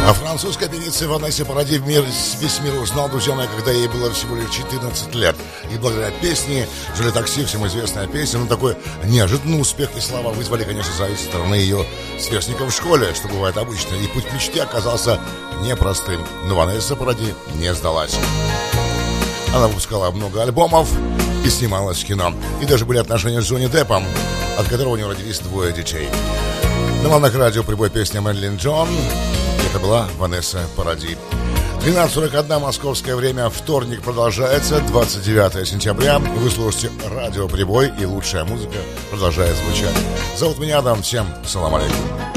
А французская певица Ванесса Паради весь мир узнал, друзья мои, когда ей было всего лишь 14 лет. И благодаря песне «Жили такси», всем известная песня, но такой неожиданный успех и слава вызвали, конечно, зависть со стороны ее сверстников в школе, что бывает обычно. И путь к мечте оказался непростым. Но Ванесса Паради не сдалась. Она выпускала много альбомов и снималась в кино. И даже были отношения с Джонни Деппом, от которого у нее родились 2 детей. На волнах радио прибой песня Мэрилин Джон. Это была Ванесса Паради. 12:41 московское время. Вторник продолжается. 29 сентября. Вы слушаете радио Прибой, и лучшая музыка продолжает звучать. Зовут меня Адам. Всем салам алейкум.